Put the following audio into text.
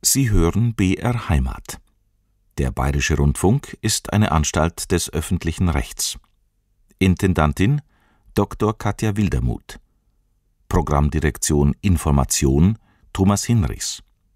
Sie hören BR Heimat. Der Bayerische Rundfunk ist eine Anstalt des öffentlichen Rechts. Intendantin Dr. Katja Wildermuth. Programmdirektion Information Thomas Hinrichs.